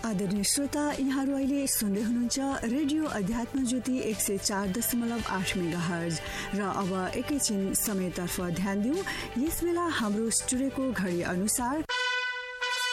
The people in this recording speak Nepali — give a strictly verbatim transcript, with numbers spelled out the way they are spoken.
आदरणीय श्रोता, यहाँहरू अहिले सुन्दै हुनुहुन्छ रेडियो अध्यात्म ज्योति एक सय चार दशमलव आठ मेगाहर्ज र अब एकैछिन समयतर्फ ध्यान दिउँ। यस बेला हाम्रो स्टुडियोको घडी अनुसार